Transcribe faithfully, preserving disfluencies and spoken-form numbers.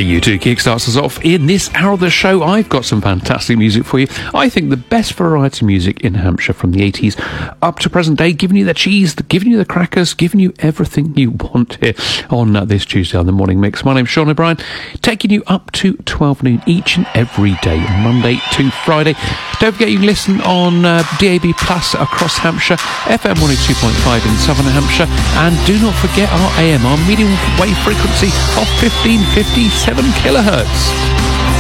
U two kickstarts us off in this hour of the show. I've got some fantastic music for you. I think the best variety music in Hampshire from the eighties up to present day, giving you the cheese, giving you the crackers, giving you everything you want here on uh, this Tuesday on the Morning Mix. My name's Sean O'Brien, taking you up to twelve noon each and every day, Monday to Friday. Don't forget you can listen on uh, D A B Plus across Hampshire, F M one oh two point five in Southern Hampshire, and do not forget our A M, our medium wave frequency of fifteen fifty-seven kilohertz.